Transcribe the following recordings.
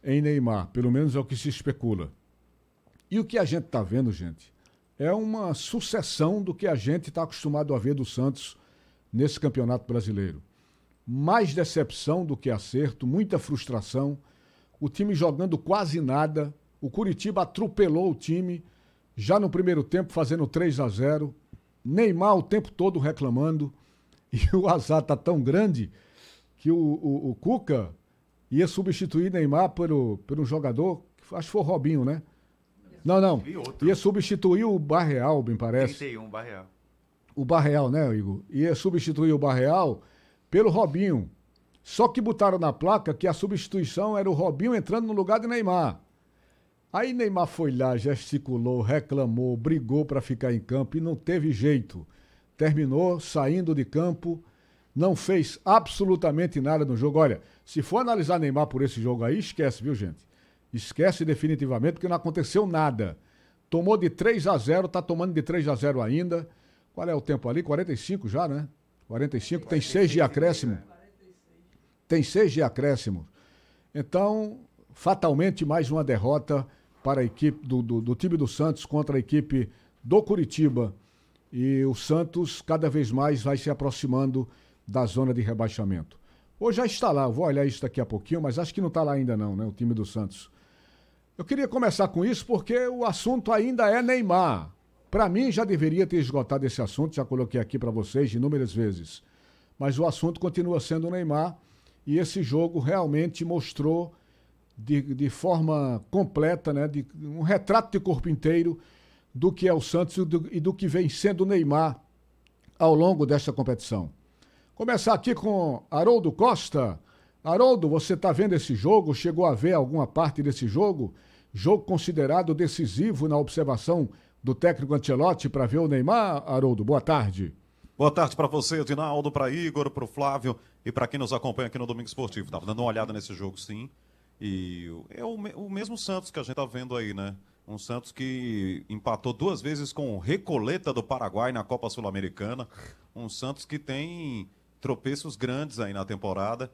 em Neymar, pelo menos é o que se especula. E o que a gente está vendo, gente, é uma sucessão do que a gente está acostumado a ver do Santos nesse Campeonato Brasileiro. Mais decepção do que acerto, muita frustração, o time jogando quase nada, o Coritiba atropelou o time, já no primeiro tempo fazendo 3-0, Neymar o tempo todo reclamando, e o azar está tão grande que o Cuca ia substituir Neymar por um jogador, acho que foi o Robinho, né? Não. Ia substituir o Barreal, me parece. 31, Barreal. O Barreal, né, Igor? Ia substituir o Barreal pelo Robinho. Só que botaram na placa que a substituição era o Robinho entrando no lugar de Neymar. Aí Neymar foi lá, gesticulou, reclamou, brigou para ficar em campo e não teve jeito. Terminou saindo de campo, não fez absolutamente nada no jogo. Olha, se for analisar Neymar por esse jogo aí, esquece, viu, gente? Esquece definitivamente, porque não aconteceu nada. Tomou de 3-0, tá tomando de 3-0 ainda. Qual é o tempo ali? 45 já, né? 45, tem 6 de acréscimo. Tem 6 de acréscimo. Então, fatalmente, mais uma derrota para a equipe do time do Santos contra a equipe do Coritiba. E o Santos cada vez mais vai se aproximando da zona de rebaixamento. Hoje já está lá, eu vou olhar isso daqui a pouquinho, mas acho que não está lá ainda não, né? O time do Santos. Eu queria começar com isso porque o assunto ainda é Neymar. Para mim, já deveria ter esgotado esse assunto, já coloquei aqui para vocês inúmeras vezes. Mas o assunto continua sendo o Neymar e esse jogo realmente mostrou de forma completa, né, um retrato de corpo inteiro do que é o Santos e do que vem sendo o Neymar ao longo desta competição. Começar aqui com Haroldo Costa. Haroldo, você está vendo esse jogo? Chegou a ver alguma parte desse jogo? Jogo considerado decisivo na observação do técnico Ancelotti para ver o Neymar, Haroldo? Boa tarde. Boa tarde para você, Edinaldo, para Igor, para o Flávio e para quem nos acompanha aqui no Domingo Esportivo. Estava dando uma olhada nesse jogo, sim. E é o mesmo Santos que a gente está vendo aí, né? Um Santos que empatou 2 vezes com o Recoleta do Paraguai na Copa Sul-Americana. Um Santos que tem tropeços grandes aí na temporada.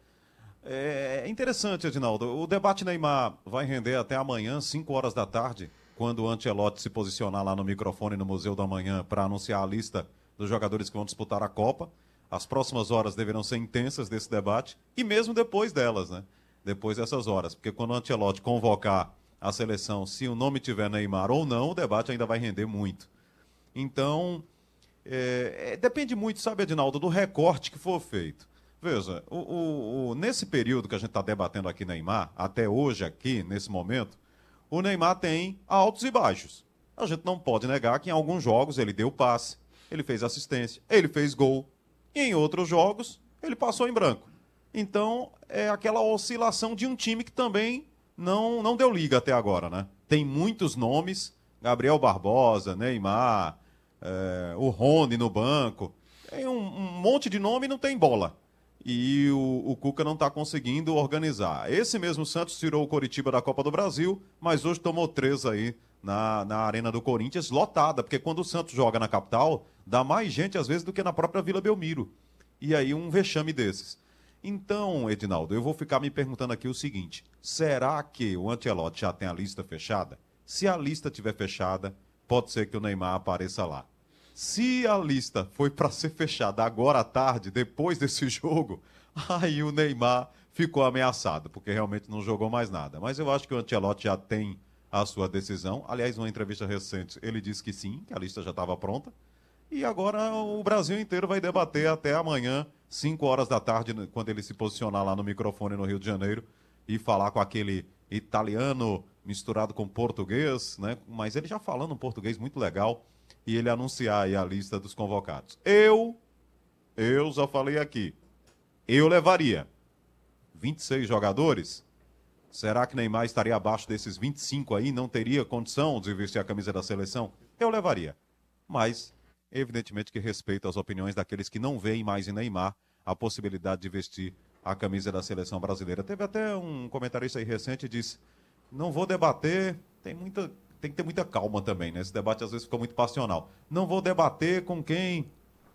É interessante, Edinaldo. O debate Neymar vai render até amanhã, 5 horas da tarde, quando o Ancelotti se posicionar lá no microfone no Museu da Manhã para anunciar a lista dos jogadores que vão disputar a Copa. As próximas horas deverão ser intensas desse debate e mesmo depois delas, né? Depois dessas horas, porque quando o Ancelotti convocar a seleção, se o nome tiver Neymar ou não, o debate ainda vai render muito. Então, depende muito, sabe, Edinaldo, do recorte que for feito. Veja, nesse período que a gente está debatendo aqui Neymar, até hoje aqui, nesse momento, o Neymar tem altos e baixos. A gente não pode negar que em alguns jogos ele deu passe, ele fez assistência, ele fez gol. E em outros jogos, ele passou em branco. Então, é aquela oscilação de um time que também não deu liga até agora, né? Tem muitos nomes, Gabriel Barbosa, Neymar, o Rony no banco. Tem um monte de nome e não tem bola. E o Cuca não está conseguindo organizar. Esse mesmo Santos tirou o Coritiba da Copa do Brasil, mas hoje tomou 3 aí na Arena do Corinthians, lotada, porque quando o Santos joga na capital, dá mais gente às vezes do que na própria Vila Belmiro. E aí um vexame desses. Então, Edinaldo, eu vou ficar me perguntando aqui o seguinte: será que o Ancelotti já tem a lista fechada? Se a lista estiver fechada, pode ser que o Neymar apareça lá. Se a lista foi para ser fechada agora à tarde, depois desse jogo, aí o Neymar ficou ameaçado, porque realmente não jogou mais nada. Mas eu acho que o Ancelotti já tem a sua decisão. Aliás, numa entrevista recente, ele disse que sim, que a lista já estava pronta. E agora o Brasil inteiro vai debater até amanhã, 5 horas da tarde, quando ele se posicionar lá no microfone no Rio de Janeiro e falar com aquele italiano misturado com português, né? Mas ele já falando um português muito legal, e ele anunciar aí a lista dos convocados. Eu já falei aqui, eu levaria 26 jogadores. Será que Neymar estaria abaixo desses 25 aí? Não teria condição de vestir a camisa da seleção? Eu levaria. Mas, evidentemente que respeito as opiniões daqueles que não veem mais em Neymar a possibilidade de vestir a camisa da seleção brasileira. Teve até um comentarista aí recente que disse: não vou debater, tem que ter muita calma também, né? Esse debate às vezes fica muito passional. Não vou debater com quem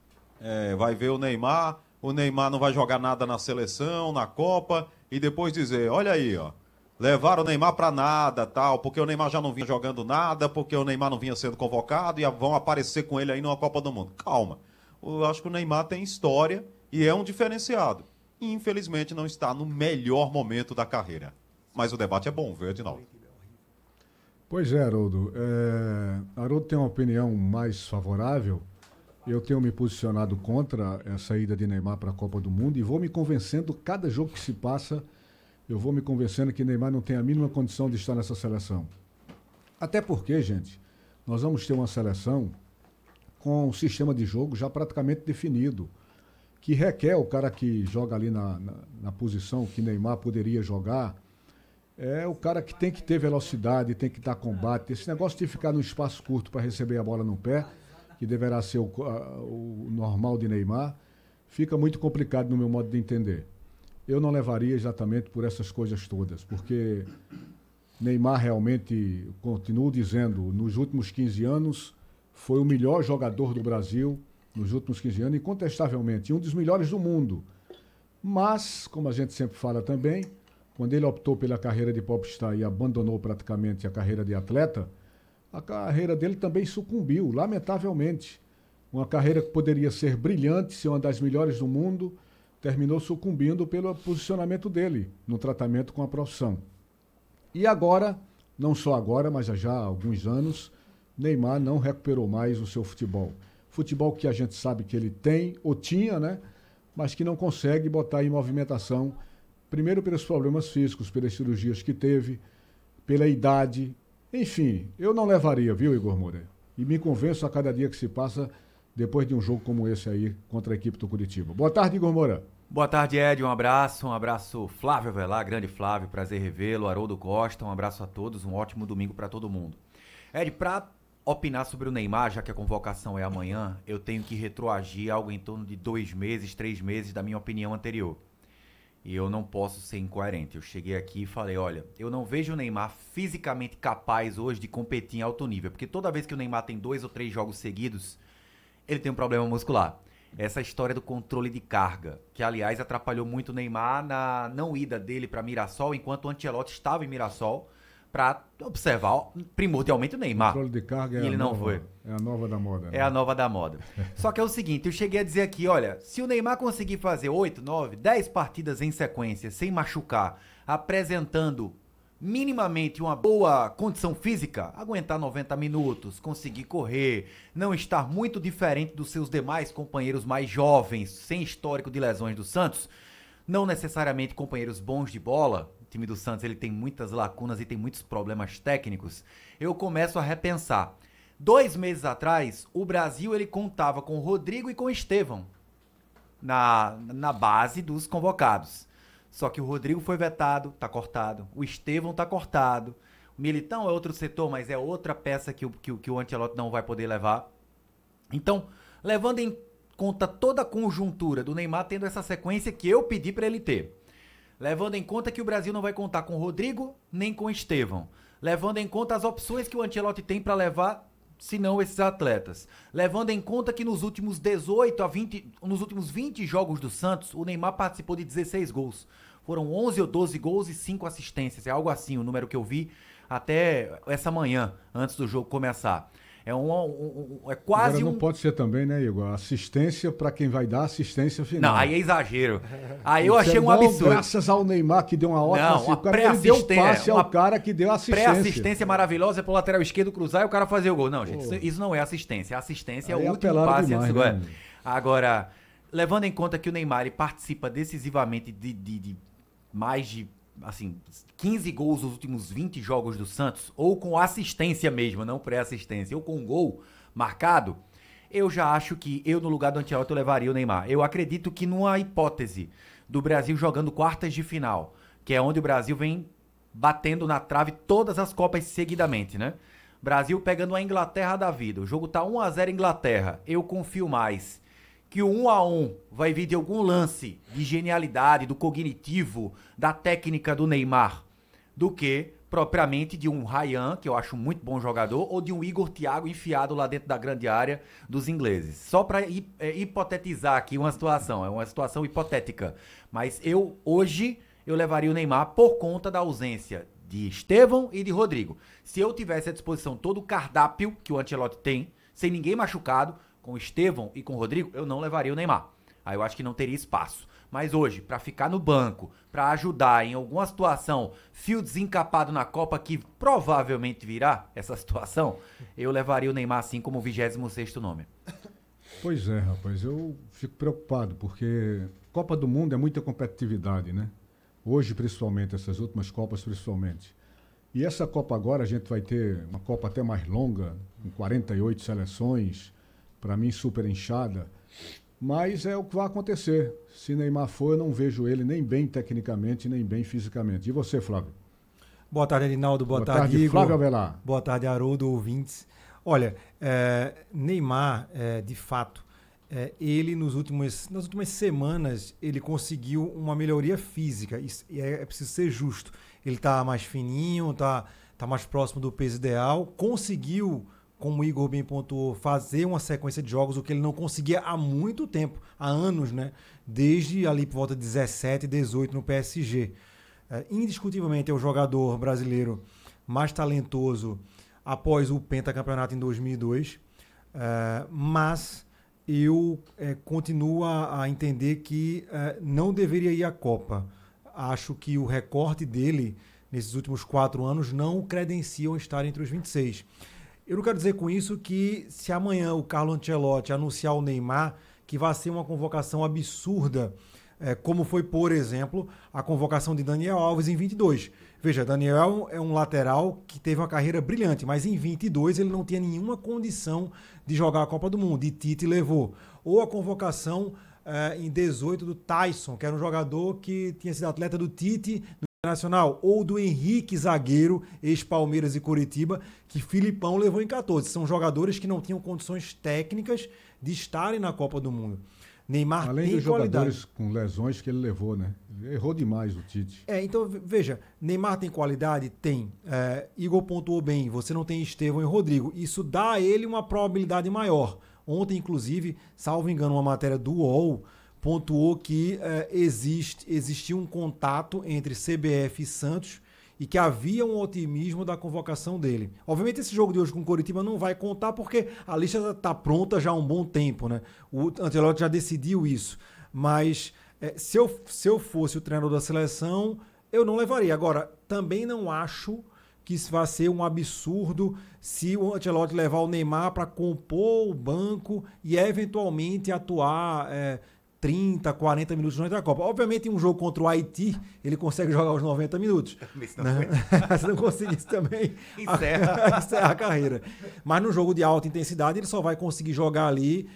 vai ver o Neymar não vai jogar nada na seleção, na Copa, e depois dizer: olha aí, ó, levaram o Neymar pra nada, tal, porque o Neymar já não vinha jogando nada, porque o Neymar não vinha sendo convocado e vão aparecer com ele aí numa Copa do Mundo. Calma. Eu acho que o Neymar tem história e é um diferenciado. E, infelizmente, não está no melhor momento da carreira. Mas o debate é bom, viu, Edinaldo? Pois é, Haroldo. Haroldo tem uma opinião mais favorável. Eu tenho me posicionado contra a saída de Neymar para a Copa do Mundo e vou me convencendo, cada jogo que se passa, eu vou me convencendo que Neymar não tem a mínima condição de estar nessa seleção. Até porque, gente, nós vamos ter uma seleção com um sistema de jogo já praticamente definido, que requer o cara que joga ali na posição que Neymar poderia jogar, é o cara que tem que ter velocidade, tem que dar combate. Esse negócio de ficar no espaço curto para receber a bola no pé, que deverá ser o normal de Neymar, fica muito complicado no meu modo de entender. Eu não levaria exatamente por essas coisas todas, porque Neymar realmente, continuo dizendo, nos últimos 15 anos, foi o melhor jogador do Brasil, nos últimos 15 anos, incontestavelmente, um dos melhores do mundo. Mas, como a gente sempre fala também, quando ele optou pela carreira de popstar e abandonou praticamente a carreira de atleta, a carreira dele também sucumbiu, lamentavelmente. Uma carreira que poderia ser brilhante, ser uma das melhores do mundo, terminou sucumbindo pelo posicionamento dele no tratamento com a profissão. E agora, não só agora, mas já há alguns anos, Neymar não recuperou mais o seu futebol. Futebol que a gente sabe que ele tem, ou tinha, né? Mas que não consegue botar em movimentação, primeiro pelos problemas físicos, pelas cirurgias que teve, pela idade. Enfim, eu não levaria, viu, Igor Moura? E me convenço a cada dia que se passa depois de um jogo como esse aí contra a equipe do Curitiba. Boa tarde, Igor Moura. Boa tarde, Ed. Um abraço Flávio Avelar, grande Flávio, prazer revê-lo, Haroldo Costa, um abraço a todos, um ótimo domingo para todo mundo. Ed, para opinar sobre o Neymar, já que a convocação é amanhã, eu tenho que retroagir algo em torno de 2 meses, 3 meses da minha opinião anterior. E eu não posso ser incoerente. Eu cheguei aqui e falei, olha, eu não vejo o Neymar fisicamente capaz hoje de competir em alto nível, porque toda vez que o Neymar tem 2 ou 3 jogos seguidos, ele tem um problema muscular. Essa história do controle de carga, que aliás atrapalhou muito o Neymar na não ida dele para Mirassol, enquanto o Ancelotti estava em Mirassol, para observar primordialmente o Neymar. Controle de carga ele não foi. É a nova da moda. Né? É a nova da moda. Só que é o seguinte, eu cheguei a dizer aqui, olha, se o Neymar conseguir fazer 8, 9, 10 partidas em sequência, sem machucar, apresentando minimamente uma boa condição física, aguentar 90 minutos, conseguir correr, não estar muito diferente dos seus demais companheiros mais jovens, sem histórico de lesões do Santos, não necessariamente companheiros bons de bola, o time do Santos ele tem muitas lacunas e tem muitos problemas técnicos, eu começo a repensar. 2 meses atrás, o Brasil ele contava com o Rodrigo e com o Estevão na base dos convocados. Só que o Rodrigo foi vetado, tá cortado. O Estevão tá cortado. O Militão é outro setor, mas é outra peça que o Ancelotti não vai poder levar. Então, levando em conta toda a conjuntura do Neymar tendo essa sequência que eu pedi para ele ter. Levando em conta que o Brasil não vai contar com o Rodrigo nem com o Estevão. Levando em conta as opções que o Ancelotti tem para levar, se não esses atletas. Levando em conta que nos últimos 20 jogos do Santos, o Neymar participou de 16 gols. Foram 11 ou 12 gols e 5 assistências. É algo assim o número que eu vi até essa manhã, antes do jogo começar. É quase Agora não pode ser também, né, Igor? Assistência para quem vai dar assistência final. Não, aí é exagero. Aí eu achei um absurdo. Graças ao Neymar que deu uma ótima assistência. Ele deu passe ao cara que deu assistência. Pré-assistência maravilhosa pro lateral esquerdo cruzar e o cara fazer o gol. Não, gente, isso não é assistência. A assistência é o último passe antes do gol. Né? Agora, levando em conta que o Neymar ele participa decisivamente de mais de assim, 15 gols nos últimos 20 jogos do Santos, ou com assistência mesmo, não pré-assistência, ou com um gol marcado, eu já acho que eu, no lugar do Ancelotti, eu levaria o Neymar. Eu acredito que numa hipótese do Brasil jogando quartas de final, que é onde o Brasil vem batendo na trave todas as Copas seguidamente, né? Brasil pegando a Inglaterra da vida. O jogo tá 1-0 Inglaterra. Eu confio mais que o 1-1 vai vir de algum lance de genialidade, do cognitivo, da técnica do Neymar, do que propriamente de um Ryan, que eu acho muito bom jogador, ou de um Igor Thiago enfiado lá dentro da grande área dos ingleses. Só para hipotetizar aqui uma situação, é uma situação hipotética. Mas hoje, eu levaria o Neymar por conta da ausência de Estevão e de Rodrigo. Se eu tivesse à disposição todo o cardápio que o Ancelotti tem, sem ninguém machucado, com o Estevão e com o Rodrigo, eu não levaria o Neymar. Aí eu acho que não teria espaço. Mas hoje, pra ficar no banco, pra ajudar em alguma situação, fio desencapado na Copa, que provavelmente virá essa situação, eu levaria o Neymar assim como o 26º nome. Pois é, rapaz, eu fico preocupado, porque Copa do Mundo é muita competitividade, né? Hoje, principalmente, essas últimas Copas, principalmente. E essa Copa agora, a gente vai ter uma Copa até mais longa, com 48 seleções, para mim super inchada, mas é o que vai acontecer. Se Neymar for, eu não vejo ele nem bem tecnicamente, nem bem fisicamente. E você, Flávio? Boa tarde, Arinaldo. Boa tarde, Igor. Flávio Avelar. Boa tarde, Haroldo, ouvintes. Olha, Neymar, de fato, ele nas últimas semanas, ele conseguiu uma melhoria física. E é preciso ser justo. Ele está mais fininho, tá mais próximo do peso ideal, conseguiu, como o Igor bem pontuou, fazer uma sequência de jogos, o que ele não conseguia há muito tempo, há anos, né? Desde ali por volta de 17, 18 no PSG. Indiscutivelmente é o jogador brasileiro mais talentoso após o pentacampeonato em 2002, mas eu continuo a entender que não deveria ir à Copa. Acho que o recorte dele nesses últimos 4 anos não o credenciam estar entre os 26. Eu não quero dizer com isso que se amanhã o Carlo Ancelotti anunciar o Neymar, que vai ser uma convocação absurda, como foi, por exemplo, a convocação de Daniel Alves em 22. Veja, Daniel é um lateral que teve uma carreira brilhante, mas em 22 ele não tinha nenhuma condição de jogar a Copa do Mundo, e Tite levou. Ou a convocação em 18 do Tyson, que era um jogador que tinha sido atleta do Tite no Internacional, ou do Henrique, zagueiro, ex-Palmeiras e Coritiba, que Filipão levou em 14. São jogadores que não tinham condições técnicas de estarem na Copa do Mundo. Neymar além tem dos qualidade. jogadores com lesões que ele levou, né? Errou demais o Tite. Então, veja, Neymar tem qualidade? Tem. Igor pontuou bem, você não tem Estevão e Rodrigo. Isso dá a ele uma probabilidade maior. Ontem, inclusive, salvo engano, uma matéria do UOL pontuou que existia um contato entre CBF e Santos e que havia um otimismo da convocação dele. Obviamente esse jogo de hoje com o Coritiba não vai contar porque a lista está pronta já há um bom tempo, né? O Ancelotti já decidiu isso. Mas se eu fosse o treinador da seleção, eu não levaria. Agora, também não acho que isso vai ser um absurdo se o Ancelotti levar o Neymar para compor o banco e eventualmente atuar 30, 40 minutos durante a Copa. Obviamente, em um jogo contra o Haiti, ele consegue jogar os 90 minutos. Né? Se não conseguir isso também, encerra a carreira. Mas no jogo de alta intensidade, ele só vai conseguir jogar ali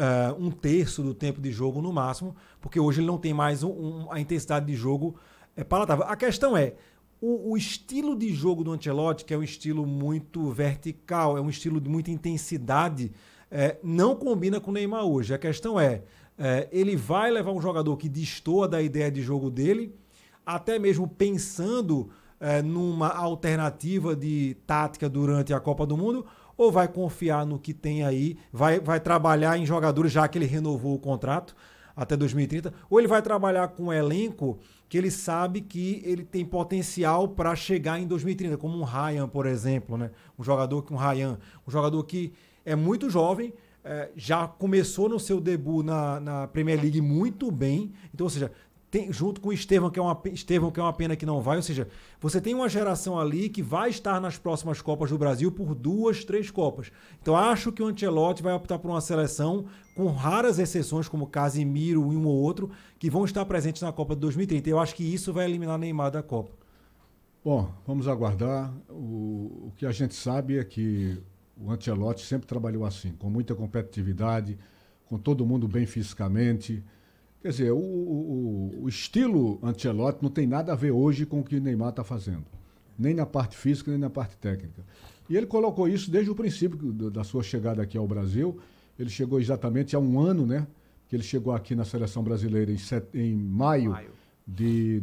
um terço do tempo de jogo no máximo, porque hoje ele não tem mais a intensidade de jogo palatável. A questão é, o estilo de jogo do Ancelotti, que é um estilo muito vertical, é um estilo de muita intensidade, não combina com o Neymar hoje. A questão é, ele vai levar um jogador que destoa da ideia de jogo dele, até mesmo pensando numa alternativa de tática durante a Copa do Mundo, ou vai confiar no que tem aí, vai trabalhar em jogadores, já que ele renovou o contrato até 2030, ou ele vai trabalhar com um elenco que ele sabe que ele tem potencial para chegar em 2030, como um Ryan, por exemplo, né? Um jogador que é muito jovem, já começou no seu debut na Premier League muito bem, então, ou seja, junto com o Estevão, que é uma pena que não vai, ou seja, você tem uma geração ali que vai estar nas próximas Copas do Brasil por 2, 3 Copas. Então acho que o Ancelotti vai optar por uma seleção com raras exceções, como Casemiro e um ou outro, que vão estar presentes na Copa de 2030. Eu acho que isso vai eliminar Neymar da Copa. Bom, vamos aguardar. O que a gente sabe é que o Ancelotti sempre trabalhou assim, com muita competitividade, com todo mundo bem fisicamente. Quer dizer, o estilo Ancelotti não tem nada a ver hoje com o que o Neymar está fazendo. Nem na parte física, nem na parte técnica. E ele colocou isso desde o princípio da sua chegada aqui ao Brasil. Ele chegou exatamente há um ano, né? Que ele chegou aqui na Seleção Brasileira em maio de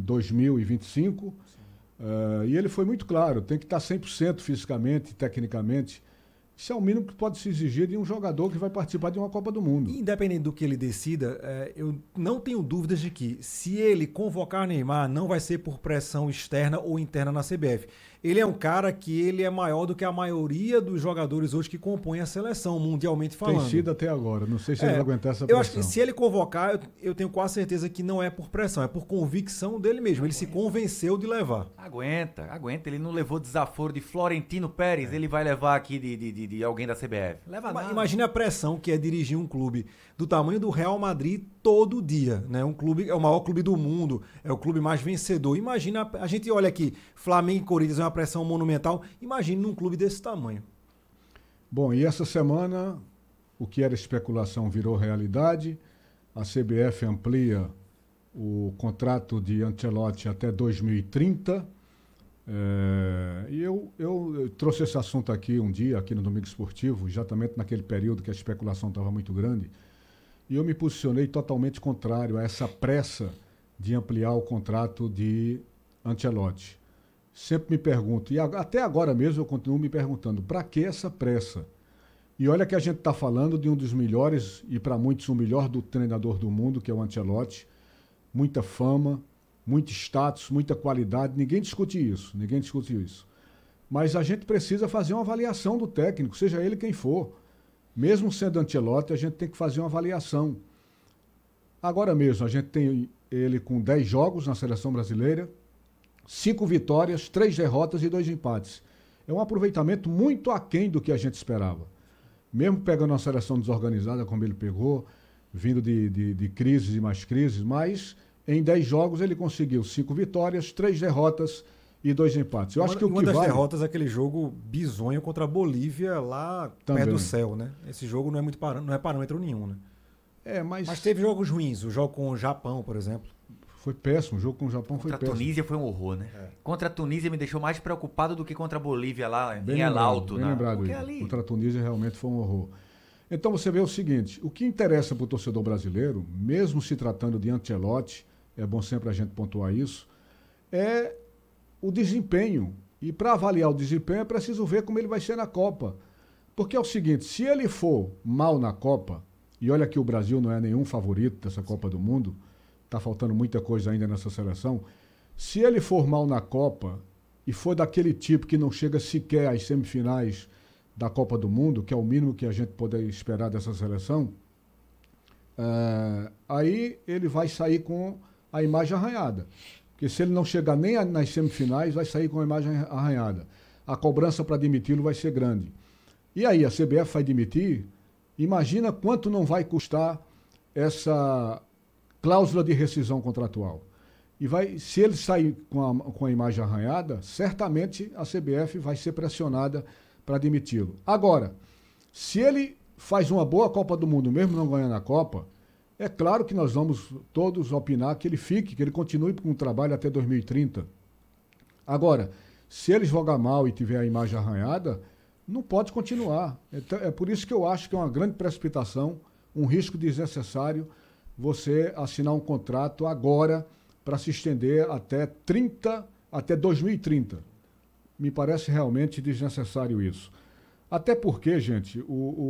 2025. E ele foi muito claro, tem que estar 100% fisicamente, tecnicamente. Isso é o mínimo que pode se exigir de um jogador que vai participar de uma Copa do Mundo. Independente do que ele decida, eu não tenho dúvidas de que, se ele convocar Neymar, não vai ser por pressão externa ou interna na CBF. Ele é um cara que ele é maior do que a maioria dos jogadores hoje que compõem a seleção, mundialmente falando. Tem sido até agora. Não sei se ele vai aguentar essa pressão. Eu acho que se ele convocar, eu tenho quase certeza que não é por pressão, é por convicção dele mesmo. Ele se convenceu de levar. Aguenta. Ele não levou desaforo de Florentino Pérez, ele vai levar aqui de alguém da CBF. Leva nada. Imagina a pressão que é dirigir um clube do tamanho do Real Madrid todo dia, né? Um clube, é o maior clube do mundo, é o clube mais vencedor. Imagina, a gente olha aqui, Flamengo e Corinthians é uma pressão monumental. Imagine num clube desse tamanho. Bom, e essa semana, o que era especulação virou realidade. A CBF amplia o contrato de Ancelotti até 2030. E eu trouxe esse assunto aqui um dia, aqui no Domingo Esportivo, exatamente naquele período que a especulação estava muito grande. E eu me posicionei totalmente contrário a essa pressa de ampliar o contrato de Ancelotti. Sempre me pergunto, e até agora mesmo eu continuo me perguntando, para que essa pressa? E olha que a gente está falando de um dos melhores, e para muitos o melhor do treinador do mundo, que é o Ancelotti. Muita fama, muito status, muita qualidade, ninguém discute isso. Mas a gente precisa fazer uma avaliação do técnico, seja ele quem for. Mesmo sendo Ancelotti, a gente tem que fazer uma avaliação. Agora mesmo, a gente tem ele com 10 jogos na seleção brasileira, 5 vitórias, 3 derrotas e 2 empates. É um aproveitamento muito aquém do que a gente esperava. Mesmo pegando uma seleção desorganizada, como ele pegou, vindo de crises e mais crises, mas em 10 jogos ele conseguiu 5 vitórias, 3 derrotas e 2 empates. Eu acho que uma das derrotas é aquele jogo bizonho contra a Bolívia lá também perto do céu, né? Esse jogo não é parâmetro nenhum, né? Mas teve jogos ruins. O jogo com o Japão, por exemplo. Foi péssimo. O jogo com o Japão foi péssimo. Contra a Tunísia foi um horror, né? Contra a Tunísia me deixou mais preocupado do que contra a Bolívia lá Bem em El lembrado, Alto. bem né? lembrado. Contra a Tunísia realmente foi um horror. Então você vê o seguinte, o que interessa para o torcedor brasileiro, mesmo se tratando de Ancelotti, é bom sempre a gente pontuar isso, é o desempenho. E para avaliar o desempenho é preciso ver como ele vai ser na Copa. Porque é o seguinte, se ele for mal na Copa, e olha que o Brasil não é nenhum favorito dessa Copa do Mundo, está faltando muita coisa ainda nessa seleção, se ele for mal na Copa e for daquele tipo que não chega sequer às semifinais da Copa do Mundo, que é o mínimo que a gente pode esperar dessa seleção, aí ele vai sair com a imagem arranhada. Porque se ele não chegar nem nas semifinais, vai sair com a imagem arranhada. A cobrança para demiti-lo vai ser grande. E aí, a CBF vai demitir? Imagina quanto não vai custar essa cláusula de rescisão contratual. E se ele sair com a imagem arranhada, certamente a CBF vai ser pressionada para demiti-lo. Agora, se ele faz uma boa Copa do Mundo, mesmo não ganhando a Copa, é claro que nós vamos todos opinar que ele fique, que ele continue com o trabalho até 2030. Agora, se ele jogar mal e tiver a imagem arranhada, não pode continuar. Então, é por isso que eu acho que é uma grande precipitação, um risco desnecessário você assinar um contrato agora para se estender até 2030. Me parece realmente desnecessário isso. Até porque, gente,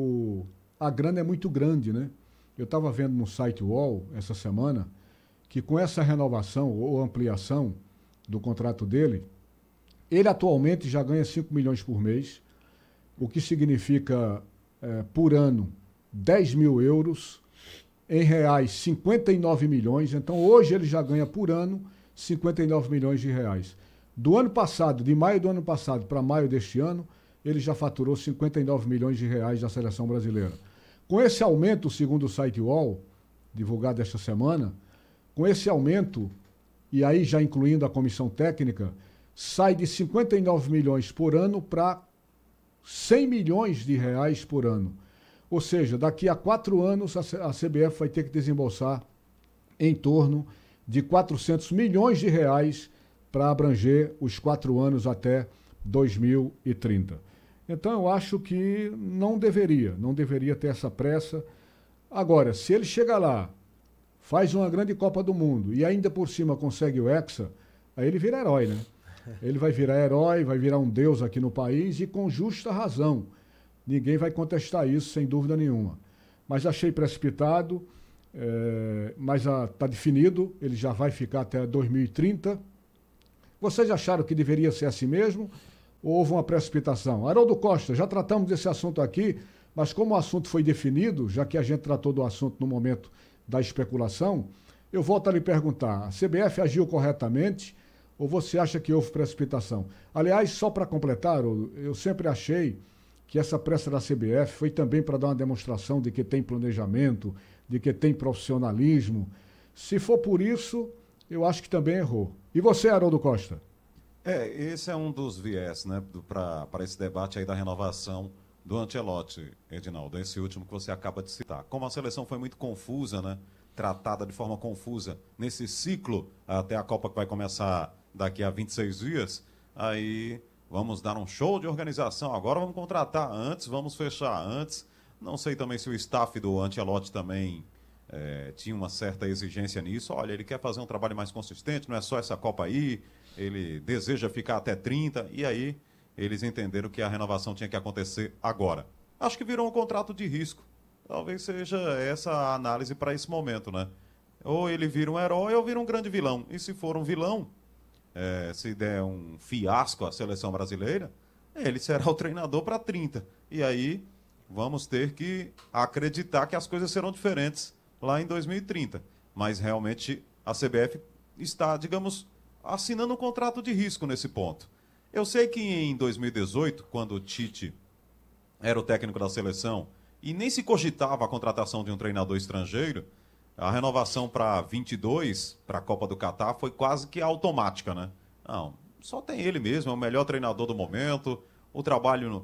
a grana é muito grande, né? Eu estava vendo no site UOL essa semana que com essa renovação ou ampliação do contrato dele, ele atualmente já ganha 5 milhões por mês, o que significa, por ano, 10 mil euros, em reais, 59 milhões. Então, hoje ele já ganha por ano 59 milhões de reais. Do ano passado, de maio do ano passado para maio deste ano, ele já faturou 59 milhões de reais da seleção brasileira. Com esse aumento, segundo o site UOL, divulgado esta semana, com esse aumento, e aí já incluindo a comissão técnica, sai de 59 milhões por ano para 100 milhões de reais por ano. Ou seja, daqui a 4 anos a CBF vai ter que desembolsar em torno de 400 milhões de reais para abranger os 4 anos até 2030. Então eu acho que não deveria ter essa pressa. Agora, se ele chega lá, faz uma grande Copa do Mundo e ainda por cima consegue o Hexa, aí ele vira herói, né? Ele vai virar herói, vai virar um deus aqui no país e com justa razão. Ninguém vai contestar isso, sem dúvida nenhuma. Mas achei precipitado, mas está definido, ele já vai ficar até 2030. Vocês acharam que deveria ser assim mesmo? Ou houve uma precipitação? Haroldo Costa, já tratamos desse assunto aqui, mas como o assunto foi definido, já que a gente tratou do assunto no momento da especulação, eu volto a lhe perguntar, a CBF agiu corretamente ou você acha que houve precipitação? Aliás, só para completar, eu sempre achei que essa pressa da CBF foi também para dar uma demonstração de que tem planejamento, de que tem profissionalismo. Se for por isso, eu acho que também errou. E você, Haroldo Costa? Esse é um dos viés, né, para esse debate aí da renovação do Ancelotti, Edinaldo, esse último que você acaba de citar. Como a seleção foi muito confusa, né, tratada de forma confusa nesse ciclo, até a Copa que vai começar daqui a 26 dias, aí vamos dar um show de organização, agora vamos contratar antes, vamos fechar antes. Não sei também se o staff do Ancelotti também tinha uma certa exigência nisso. Olha, ele quer fazer um trabalho mais consistente, não é só essa Copa aí, ele deseja ficar até 30, e aí eles entenderam que a renovação tinha que acontecer agora. Acho que virou um contrato de risco. Talvez seja essa a análise para esse momento, né? Ou ele vira um herói ou vira um grande vilão. E se for um vilão, se der um fiasco à seleção brasileira, ele será o treinador para 30. E aí vamos ter que acreditar que as coisas serão diferentes lá em 2030. Mas realmente a CBF está, digamos, assinando um contrato de risco nesse ponto. Eu sei que em 2018, quando o Tite era o técnico da seleção e nem se cogitava a contratação de um treinador estrangeiro, a renovação para 22, para a Copa do Catar, foi quase que automática, né? Não, só tem ele mesmo, é o melhor treinador do momento, o trabalho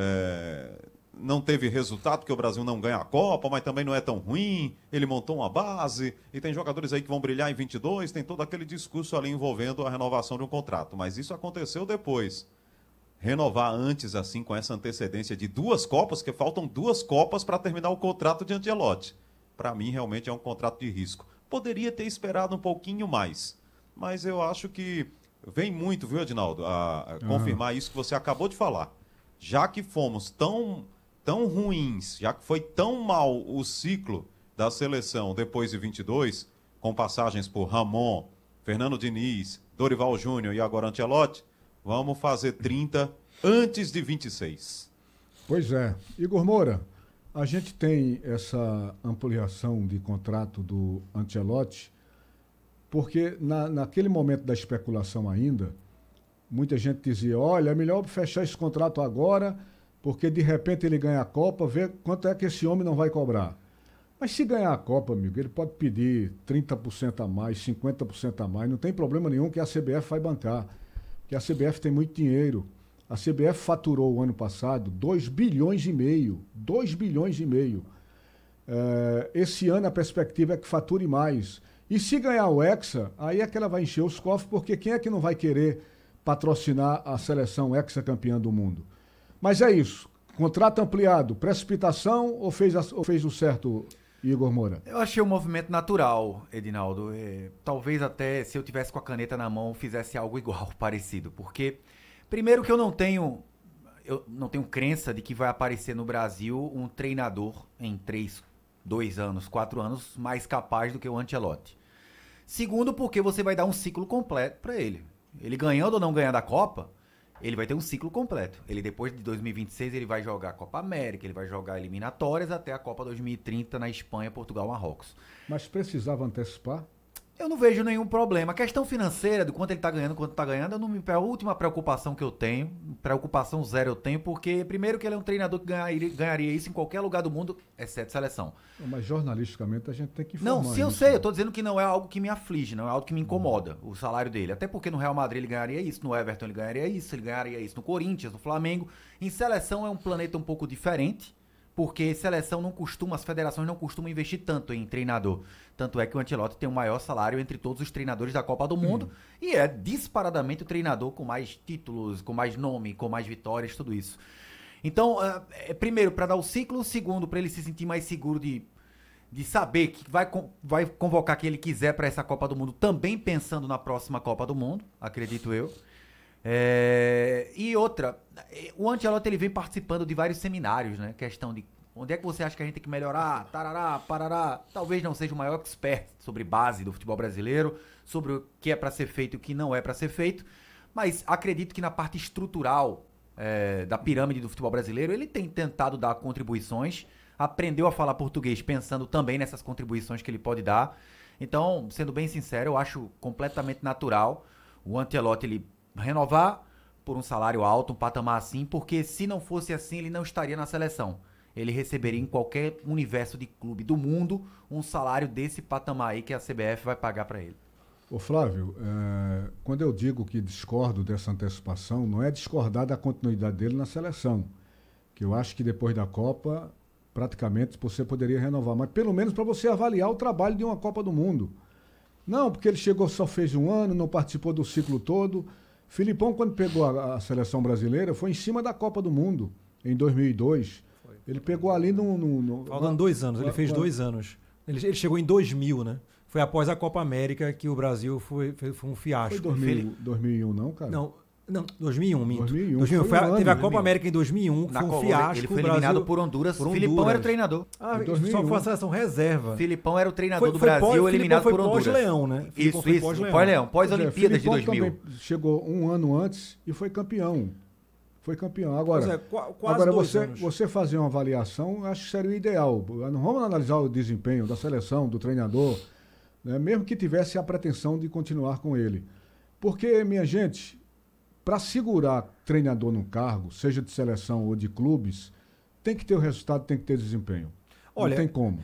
não teve resultado, porque o Brasil não ganha a Copa, mas também não é tão ruim, ele montou uma base, e tem jogadores aí que vão brilhar em 22, tem todo aquele discurso ali envolvendo a renovação de um contrato, mas isso aconteceu depois. Renovar antes, assim, com essa antecedência de 2 Copas, que faltam 2 Copas para terminar o contrato de Ancelotti. Para mim, realmente é um contrato de risco. Poderia ter esperado um pouquinho mais, mas eu acho que vem muito, viu, Edinaldo, a confirmar isso que você acabou de falar. Já que fomos tão ruins, já que foi tão mal o ciclo da seleção depois de 22, com passagens por Ramon, Fernando Diniz, Dorival Júnior e agora Ancelotti, vamos fazer 30 antes de 26. Pois é. Igor Moura, a gente tem essa ampliação de contrato do Ancelotti, porque naquele momento da especulação ainda, muita gente dizia, olha, é melhor fechar esse contrato agora, porque de repente ele ganha a Copa, vê quanto é que esse homem não vai cobrar. Mas se ganhar a Copa, amigo, ele pode pedir 30% a mais, 50% a mais, não tem problema nenhum que a CBF vai bancar, porque a CBF tem muito dinheiro. A CBF faturou o ano passado 2 bilhões e meio. 2 bilhões e meio. Esse ano a perspectiva é que fature mais. E se ganhar o Hexa, aí é que ela vai encher os cofres, porque quem é que não vai querer patrocinar a seleção hexacampeã do mundo? Mas é isso. Contrato ampliado, precipitação ou fez o certo, Igor Moura? Eu achei um movimento natural, Edinaldo. Talvez até se eu tivesse com a caneta na mão fizesse algo igual, parecido. Porque, primeiro que eu não tenho crença de que vai aparecer no Brasil um treinador em 2 anos, 4 anos, mais capaz do que o Ancelotti. Segundo, porque você vai dar um ciclo completo para ele. Ele ganhando ou não ganhando a Copa, ele vai ter um ciclo completo. Ele, depois de 2026, ele vai jogar a Copa América, ele vai jogar eliminatórias até a Copa 2030 na Espanha, Portugal, Marrocos. Mas precisava antecipar? Eu não vejo nenhum problema. A questão financeira, do quanto ele tá ganhando, a última preocupação que eu tenho, preocupação zero eu tenho, porque primeiro que ele é um treinador que ganharia isso em qualquer lugar do mundo, exceto seleção. Mas jornalisticamente a gente tem que informar. Não, sim, eu sei, eu tô dizendo que não é algo que me aflige, não é algo que me incomoda, o salário dele. Até porque no Real Madrid ele ganharia isso, no Everton ele ganharia isso no Corinthians, no Flamengo. Em seleção é um planeta um pouco diferente, porque seleção não costuma, as federações não costumam investir tanto em treinador. Tanto é que o Ancelotti tem o maior salário entre todos os treinadores da Copa do Mundo e é disparadamente o treinador com mais títulos, com mais nome, com mais vitórias, tudo isso. Então, primeiro, para dar o ciclo, segundo, para ele se sentir mais seguro de saber que vai convocar quem ele quiser para essa Copa do Mundo, também pensando na próxima Copa do Mundo, acredito eu. E outra, o Ancelotti ele vem participando de vários seminários, né? Questão de onde é que você acha que a gente tem que melhorar, tarará, parará. Talvez não seja o maior expert sobre base do futebol brasileiro, sobre o que é pra ser feito e o que não é pra ser feito, mas acredito que na parte estrutural da pirâmide do futebol brasileiro, ele tem tentado dar contribuições, aprendeu a falar português pensando também nessas contribuições que ele pode dar. Então, sendo bem sincero, eu acho completamente natural o Ancelotti ele renovar por um salário alto, um patamar assim, porque se não fosse assim, ele não estaria na seleção. Ele receberia em qualquer universo de clube do mundo um salário desse patamar aí que a CBF vai pagar para ele. Ô Flávio, quando eu digo que discordo dessa antecipação, não é discordar da continuidade dele na seleção, que eu acho que depois da Copa, praticamente você poderia renovar, mas pelo menos para você avaliar o trabalho de uma Copa do Mundo. Não, porque ele chegou, só fez um ano, não participou do ciclo todo. Filipão, quando pegou a seleção brasileira, foi em cima da Copa do Mundo, em 2002. Ele pegou ali Faltando 2 anos, ele fez 2 anos. Ele chegou em 2000, né? Foi após a Copa América que o Brasil foi um fiasco. Foi 2001 não, cara? Não, 2001, minto. 2001. Teve a Copa América em 2001, que foi um fiasco. Ele foi eliminado por Honduras. Filipão era o treinador. Só foi a seleção reserva. Filipão era o treinador do Brasil, eliminado por Honduras. Pós-Leão, né? Isso, pós-Leão, pós-Olimpíadas de 2000. Também chegou um ano antes e foi campeão. Agora, quase você fazer uma avaliação, acho que seria o ideal. Não vamos analisar o desempenho da seleção, do treinador, né? Mesmo que tivesse a pretensão de continuar com ele. Porque, minha gente, para segurar treinador no cargo, seja de seleção ou de clubes, tem que ter o resultado, tem que ter desempenho. Olha, não tem como.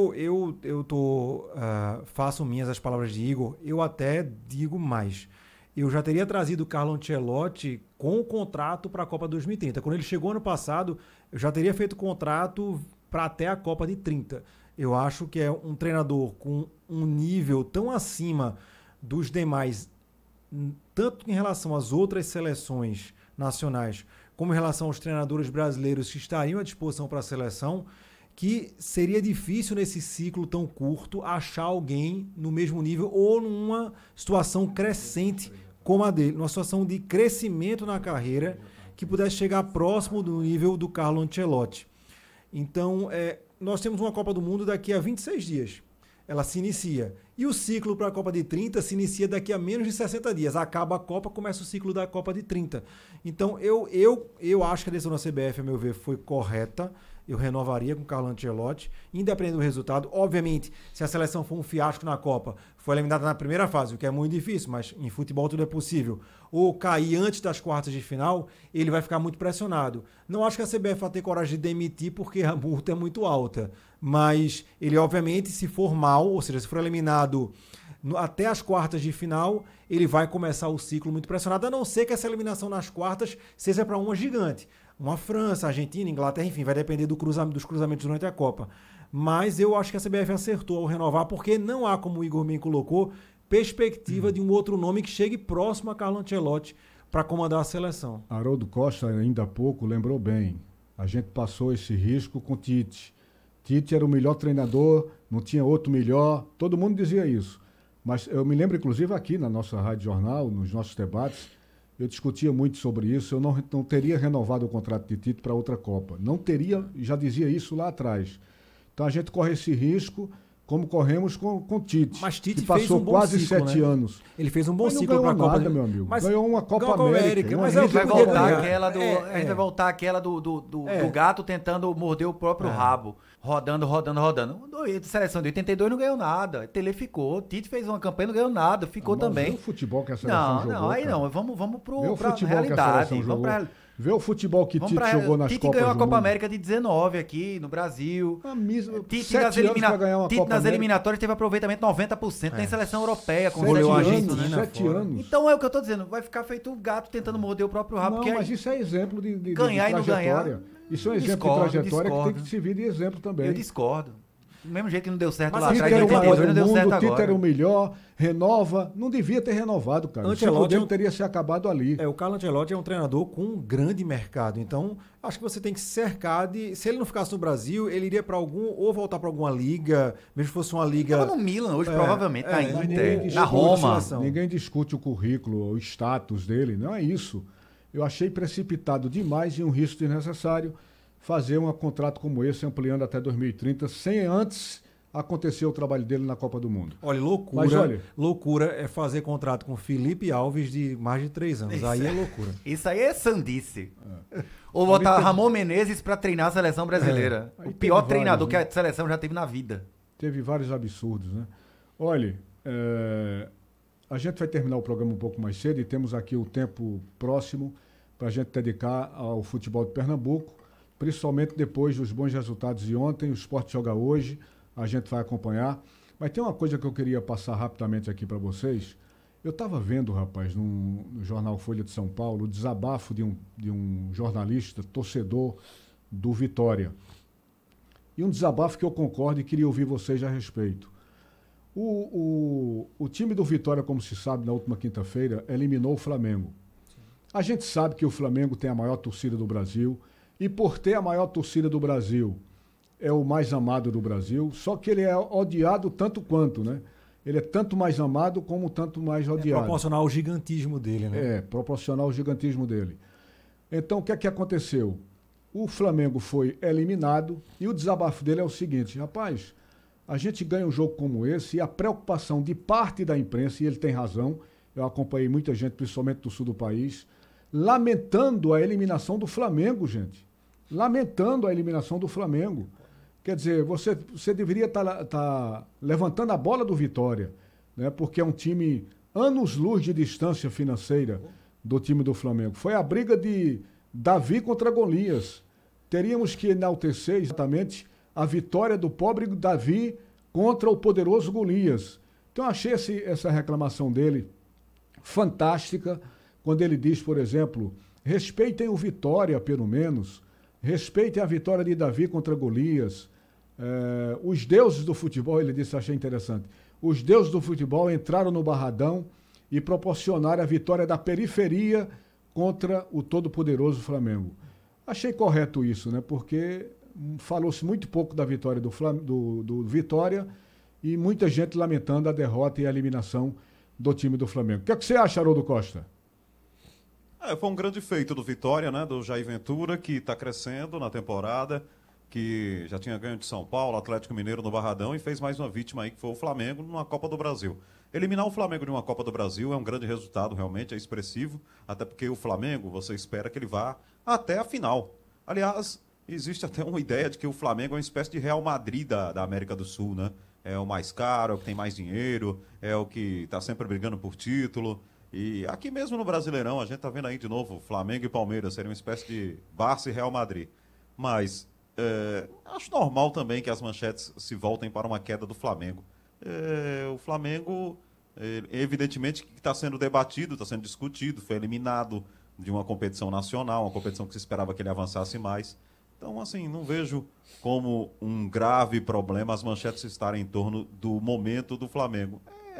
Faço minhas as palavras de Igor, eu até digo mais. Eu já teria trazido o Carlo Ancelotti com o contrato para a Copa 2030. Quando ele chegou ano passado, eu já teria feito o contrato para até a Copa de 30. Eu acho que é um treinador com um nível tão acima dos demais, tanto em relação às outras seleções nacionais, como em relação aos treinadores brasileiros que estariam à disposição para a seleção, que seria difícil nesse ciclo tão curto achar alguém no mesmo nível ou numa situação crescente como a dele, numa situação de crescimento na carreira que pudesse chegar próximo do nível do Carlo Ancelotti. Então, nós temos uma Copa do Mundo daqui a 26 dias. Ela se inicia. E o ciclo para a Copa de 30 se inicia daqui a menos de 60 dias. Acaba a Copa, começa o ciclo da Copa de 30. Então, eu acho que a decisão da CBF, a meu ver, foi correta. Eu renovaria com o Carlo Ancelotti, independente do resultado. Obviamente, se a seleção for um fiasco na Copa, foi eliminada na primeira fase, o que é muito difícil, mas em futebol tudo é possível, ou cair antes das quartas de final, ele vai ficar muito pressionado. Não acho que a CBF vai ter coragem de demitir, porque a multa é muito alta. Mas ele, obviamente, se for mal, ou seja, se for eliminado até as quartas de final, ele vai começar o ciclo muito pressionado, a não ser que essa eliminação nas quartas seja para uma gigante. Uma França, Argentina, Inglaterra, enfim, vai depender dos cruzamentos durante a Copa. Mas eu acho que a CBF acertou ao renovar, porque não há, como o Igor bem colocou, perspectiva de um outro nome que chegue próximo a Carlo Ancelotti para comandar a seleção. Haroldo Costa, ainda há pouco, lembrou bem. A gente passou esse risco com Tite. Tite era o melhor treinador, não tinha outro melhor, todo mundo dizia isso. Mas eu me lembro, inclusive, aqui na nossa Rádio Jornal, nos nossos debates, eu discutia muito sobre isso. Eu não teria renovado o contrato de Tite para outra Copa. Não teria, já dizia isso lá atrás. Então a gente corre esse risco, como corremos com Tite. Mas Tite que passou fez um bom quase ciclo, 7 anos. Ele fez um bom Mas ciclo para a Copa. Meu amigo. Mas ganhou uma Copa América. Mas A gente vai voltar aquela do gato tentando morder o próprio rabo. Rodando. A seleção de 82 não ganhou nada. Tele ficou. Tite fez uma campanha e não ganhou nada. Ficou também. Vê o futebol que a seleção jogou. Não, aí cara. não. Vamos pra realidade. Vê o futebol que Tite jogou nas Copas do Mundo. Tite ganhou a Copa América de 19 aqui no Brasil. Tite nas eliminatórias teve aproveitamento 90%. Tem seleção europeia com 7 anos. Então é o que eu tô dizendo. Vai ficar feito um gato tentando morder o próprio rabo. Não, mas isso é exemplo de ganhar trajetória. E não ganhar. Isso é um exemplo de trajetória que tem que servir de exemplo também. Eu discordo. Do mesmo jeito que não deu certo Mas lá Tite atrás, Tite em era o 82, maior não do deu certo mundo, Tite agora. era o melhor, renova. Não devia ter renovado, cara. O Ancelotti ciclo dele é um- teria se acabado ali. O Carlo Ancelotti é um treinador com um grande mercado. Então, acho que você tem que se cercar de. Se ele não ficasse no Brasil, ele iria para algum. Ou voltar para alguma liga, mesmo que fosse uma liga. Tava no Milan hoje, provavelmente, na mas Inter, ninguém na Roma. discute. Ninguém discute o currículo, o status dele. Não é isso. Eu achei precipitado demais e um risco desnecessário fazer um contrato como esse, ampliando até 2030, sem antes acontecer o trabalho dele na Copa do Mundo. Olha, loucura. Mas olha- loucura é fazer contrato com Felipe Alves de mais de 3 anos. Isso Aí é loucura. Isso aí é sandice. Ou botar Ramon Menezes pra treinar a seleção brasileira. Aí O pior teve treinador vários, que a seleção já teve na vida. Teve vários absurdos, né? Olha, a gente vai terminar o programa um pouco mais cedo e temos aqui o tempo próximo para a gente dedicar ao futebol de Pernambuco, principalmente depois dos bons resultados de ontem. O Sport joga hoje, a gente vai acompanhar. Mas tem uma coisa que eu queria passar rapidamente aqui para vocês. Eu estava vendo, rapaz, no jornal Folha de São Paulo, o desabafo de um jornalista, torcedor do Vitória. E um desabafo que eu concordo e queria ouvir vocês a respeito. O time do Vitória, como se sabe, na última quinta-feira, eliminou o Flamengo. A gente sabe que o Flamengo tem a maior torcida do Brasil e por ter a maior torcida do Brasil, é o mais amado do Brasil, só que ele é odiado tanto quanto, né? Ele é tanto mais amado como tanto mais É odiado. proporcional ao gigantismo dele, né? É, proporcional ao gigantismo dele. Então, o que é que aconteceu? O Flamengo foi eliminado e o desabafo dele é o seguinte: rapaz, a gente ganha um jogo como esse e a preocupação de parte da imprensa, e ele tem razão, eu acompanhei muita gente, principalmente do sul do país, lamentando a eliminação do Flamengo, gente. Lamentando a eliminação do Flamengo. Quer dizer, você deveria estar levantando a bola do Vitória, né? Porque é um time anos-luz de distância financeira do time do Flamengo. Foi a briga de Davi contra Golias. Teríamos que enaltecer exatamente a vitória do pobre Davi contra o poderoso Golias. Então, achei essa reclamação dele fantástica, quando ele diz, por exemplo, respeitem o Vitória, pelo menos, respeitem a vitória de Davi contra Golias. Os deuses do futebol, ele disse, achei interessante, os deuses do futebol entraram no Barradão e proporcionaram a vitória da periferia contra o todo-poderoso Flamengo. Achei correto isso, né? Porque falou-se muito pouco da vitória do Vitória e muita gente lamentando a derrota e a eliminação do time do Flamengo. O que é que você acha, Haroldo Costa? Foi um grande feito do Vitória, né? Do Jair Ventura, que está crescendo na temporada, que já tinha ganho de São Paulo, Atlético Mineiro no Barradão e fez mais uma vítima aí, que foi o Flamengo, numa Copa do Brasil. Eliminar o Flamengo de uma Copa do Brasil é um grande resultado, realmente, é expressivo, até porque o Flamengo, você espera que ele vá até a final. Aliás, existe até uma ideia de que o Flamengo é uma espécie de Real Madrid da América do Sul, né? É o mais caro, é o que tem mais dinheiro, é o que está sempre brigando por título. E aqui mesmo no Brasileirão, a gente está vendo aí de novo Flamengo e Palmeiras, seria uma espécie de Barça e Real Madrid. Mas acho normal também que as manchetes se voltem para uma queda do Flamengo. O Flamengo, evidentemente, está sendo debatido, está sendo discutido, foi eliminado de uma competição nacional, uma competição que se esperava que ele avançasse mais. Então, assim, não vejo como um problema as manchetes estarem em torno do momento do Flamengo.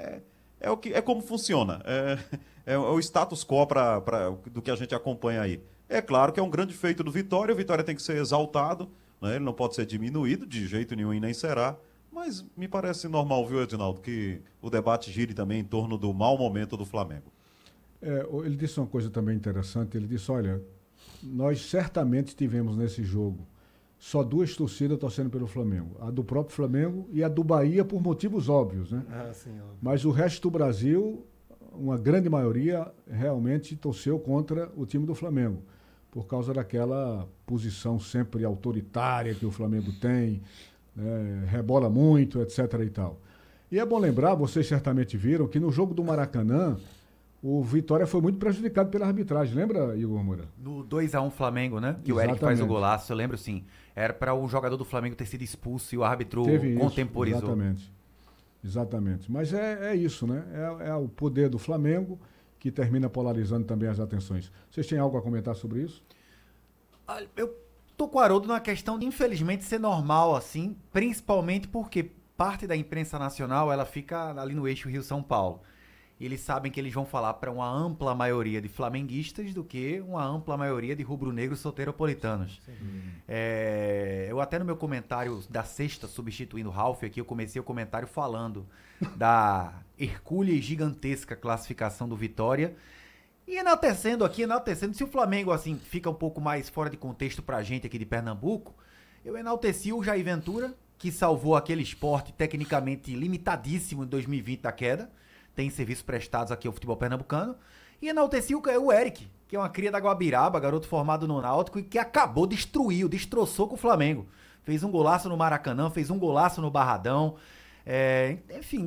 É como funciona. É o status quo do que a gente acompanha aí. É claro que é um grande feito do Vitória. O Vitória tem que ser exaltado, né? Ele não pode ser diminuído de jeito nenhum e nem será. Mas me parece normal, viu, Edinaldo, que o debate gire também em torno do mau momento do Flamengo. Ele disse uma coisa também interessante. Ele disse, olha, nós certamente tivemos nesse jogo só duas torcidas torcendo pelo Flamengo. A do próprio Flamengo e a do Bahia por motivos óbvios, né? Sim, óbvio. Mas o resto do Brasil, uma grande maioria, realmente torceu contra o time do Flamengo. Por causa daquela posição sempre autoritária que o Flamengo tem, né? Rebola muito, etc. e tal. E é bom lembrar, vocês certamente viram, que no jogo do Maracanã, o Vitória foi muito prejudicado pela arbitragem. Lembra, Igor Moura? No 2-1 Flamengo, né? Que o Eric faz o golaço, eu lembro sim. Era para o jogador do Flamengo ter sido expulso e o árbitro contemporizou. Exatamente. Mas é isso, né? É o poder do Flamengo que termina polarizando também as atenções. Vocês têm algo a comentar sobre isso? Eu tô com o Haroldo numa questão de, infelizmente, ser normal, assim, principalmente porque parte da imprensa nacional, ela fica ali no eixo Rio-São Paulo. E eles sabem que eles vão falar para uma ampla maioria de flamenguistas do que uma ampla maioria de rubro-negros soteropolitanos. Eu até no meu comentário da sexta, substituindo o Ralf aqui, eu comecei o comentário falando da hercúlea e gigantesca classificação do Vitória. E enaltecendo, se o Flamengo assim fica um pouco mais fora de contexto pra gente aqui de Pernambuco, eu enalteci o Jair Ventura, que salvou aquele esporte tecnicamente limitadíssimo em 2020 da queda, tem serviços prestados aqui ao futebol pernambucano, e enalteci o Eric, que é uma cria da Guabiraba, garoto formado no Náutico, e que acabou, destroçou com o Flamengo. Fez um golaço no Maracanã, fez um golaço no Barradão, enfim...